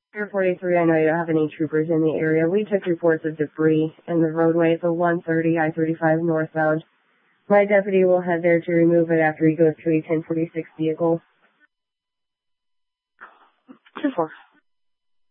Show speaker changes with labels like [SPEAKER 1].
[SPEAKER 1] Pier 43, I know you don't have any troopers in the area. We took reports of debris in the roadway at the 130 I-35 northbound. My deputy will head there to remove it after he goes to a 1046 vehicle. 2-4.